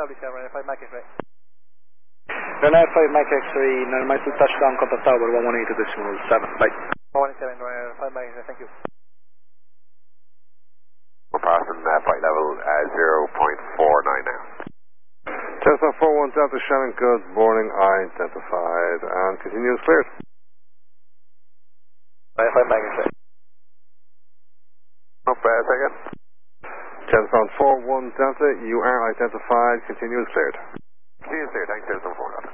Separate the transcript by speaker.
Speaker 1: establish runway 5 Mike X-ray.
Speaker 2: Runway 5 Mike X-ray, normal to touchdown, contact tower 118.7, bye.
Speaker 1: 117, runway 5 Mike X-ray, thank you.
Speaker 3: We're passing flight level 0.49 now.
Speaker 4: Cessna 41 Delta Shannon, good morning, identified, and continuous cleared.
Speaker 1: Runway 5 Mike X-ray.
Speaker 3: Up, second.
Speaker 4: Cessna 41 Delta, you are identified, continuous cleared.
Speaker 3: Continuous cleared, thanks, Cessna 41.